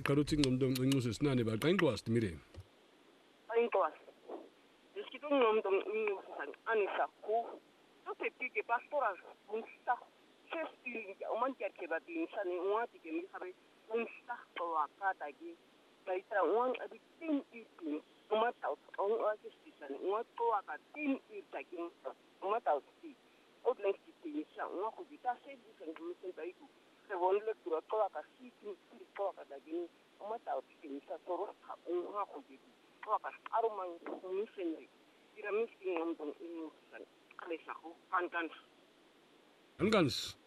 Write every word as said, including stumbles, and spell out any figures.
qala uthi ngcondo omncinci usesinane baqayinkqwa Stimire. Ayinqwa. Disikitu ngcondo omncinci anisa ku. Totepike pastoral unsta. Sesti umantia ke badinsa ni uati ke misabe unsta towakata ki. Baita uang abi tin itin. Umata on ati stisani uatowaka tin itakin. Umata uti. Odlen stitinisa uaku bita se disan kumisen baiku. Sevon lectura towaka sitin towaka dagini. Umata uti nisa toro uaku bita. Towaka aruman kumisen ri. Ira miskin ngomong inusan. Kalesaku kankan. Angans.